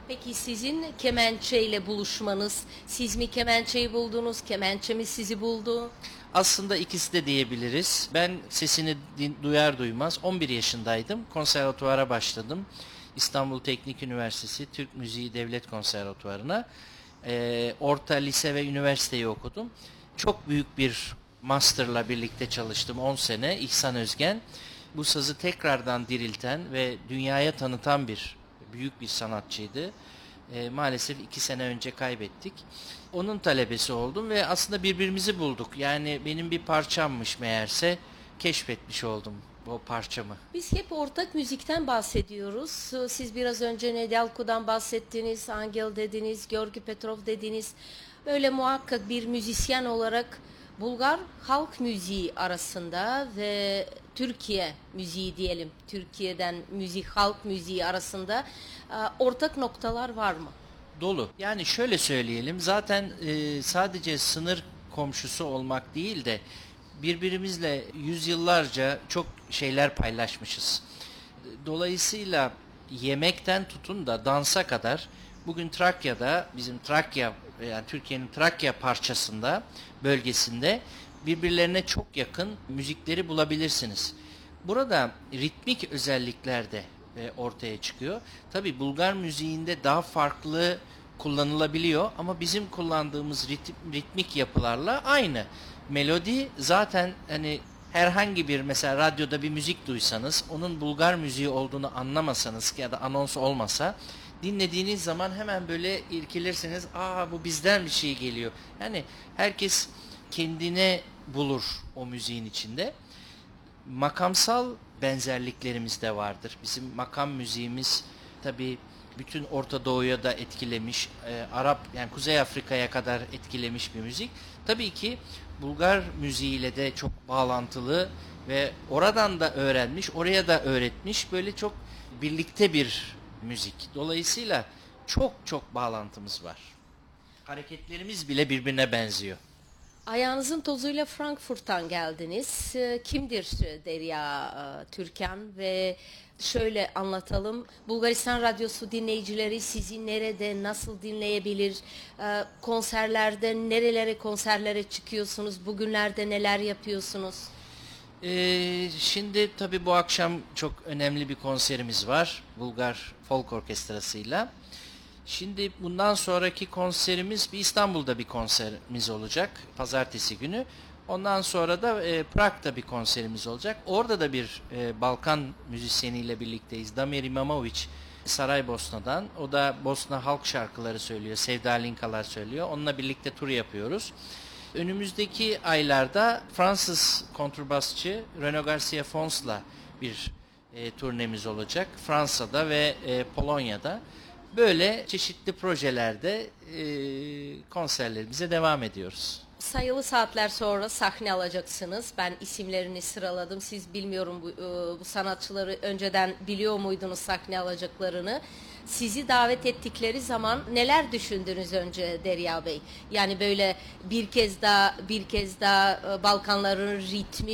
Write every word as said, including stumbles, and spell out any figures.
Peki sizin kemençeyle buluşmanız, siz mi kemençeyi buldunuz, kemençe mi sizi buldu? Aslında ikisi de diyebiliriz. Ben sesini din- duyar duymaz on bir yaşındaydım. Konservatuvara başladım. İstanbul Teknik Üniversitesi Türk Müziği Devlet Konservatuvarı'na. Ee, orta, lise ve üniversiteyi okudum. Çok büyük bir master'la birlikte çalıştım on sene. İhsan Özgen. Bu sazı tekrardan dirilten ve dünyaya tanıtan bir büyük bir sanatçıydı. E, maalesef iki sene önce kaybettik. Onun talebesi oldum ve aslında birbirimizi bulduk. Yani benim bir parçammış meğerse, keşfetmiş oldum o parçamı. Biz hep ortak müzikten bahsediyoruz. Siz biraz önce Nedelku'dan bahsettiniz, Angel dediniz, Georgi Petrov dediniz. Böyle muhakkak bir müzisyen olarak Bulgar halk müziği arasında ve Türkiye müziği diyelim, Türkiye'den müzik, halk müziği arasında e, ortak noktalar var mı? Dolu. Yani şöyle söyleyelim, zaten e, sadece sınır komşusu olmak değil de birbirimizle yüzyıllarca çok şeyler paylaşmışız. Dolayısıyla yemekten tutun da dansa kadar bugün Trakya'da, bizim Trakya, yani Türkiye'nin Trakya parçasında, bölgesinde birbirlerine çok yakın müzikleri bulabilirsiniz. Burada ritmik özellikler de e, ortaya çıkıyor. Tabii Bulgar müziğinde daha farklı kullanılabiliyor ama bizim kullandığımız rit- ritmik yapılarla aynı. Melodi zaten hani herhangi bir, mesela radyoda bir müzik duysanız, onun Bulgar müziği olduğunu anlamasanız ya da anons olmasa, dinlediğiniz zaman hemen böyle irkilirsiniz. Aa, bu bizden bir şey geliyor. Yani herkes kendine bulur o müziğin içinde. Makamsal benzerliklerimiz de vardır. Bizim makam müziğimiz tabii bütün Orta Doğu'ya da etkilemiş, e, Arap, yani Kuzey Afrika'ya kadar etkilemiş bir müzik. Tabii ki Bulgar müziğiyle de çok bağlantılı ve oradan da öğrenmiş, oraya da öğretmiş, böyle çok birlikte bir müzik. Dolayısıyla çok çok bağlantımız var. Hareketlerimiz bile birbirine benziyor. Ayağınızın tozuyla Frankfurt'tan geldiniz. Ee, Kimdir Derya e, Türkan ve şöyle anlatalım. Bulgaristan Radyosu dinleyicileri sizi nerede, nasıl dinleyebilir? Ee, Konserlerde nerelere konserlere çıkıyorsunuz? Bugünlerde neler yapıyorsunuz? Ee, şimdi tabii bu akşam çok önemli bir konserimiz var. Bulgar Folk Orkestrası'yla. Şimdi bundan sonraki konserimiz bir İstanbul'da bir konserimiz olacak. Pazartesi günü. Ondan sonra da e, Prag'da bir konserimiz olacak. Orada da bir e, Balkan müzisyeniyle birlikteyiz. Damir İmamović Saraybosna'dan. O da Bosna halk şarkıları söylüyor. Sevda Linkalar söylüyor. Onunla birlikte tur yapıyoruz. Önümüzdeki aylarda Fransız kontrbasçı Renaud Garcia Fons'la bir e, turnemiz olacak. Fransa'da ve e, Polonya'da. Böyle çeşitli projelerde e, konserlerimize devam ediyoruz. Sayılı saatler sonra sahne alacaksınız. Ben isimlerini sıraladım. Siz bilmiyorum bu, e, bu sanatçıları önceden biliyor muydunuz sahne alacaklarını? Sizi davet ettikleri zaman neler düşündünüz önce Derya Bey? Yani böyle bir kez daha bir kez daha e, Balkanların ritmi